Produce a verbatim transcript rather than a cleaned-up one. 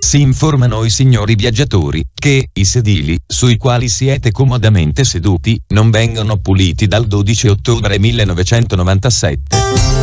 Si informano i signori viaggiatori che i sedili, sui quali siete comodamente seduti, non vengono puliti dal dodici ottobre millenovecentonovantasette.